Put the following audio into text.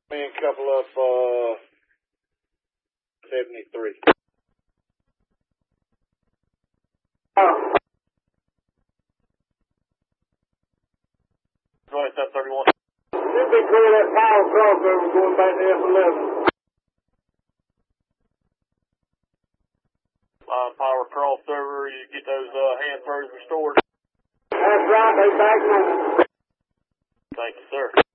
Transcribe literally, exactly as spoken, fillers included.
Me and a couple of, uh, seventy-three. Oh. twenty-seven thirty-one. Should be clear that power crossover going back to F eleven. Uh, power crossover, you get those, uh, hand throws restored. That's right, they back on. Thank you, sir.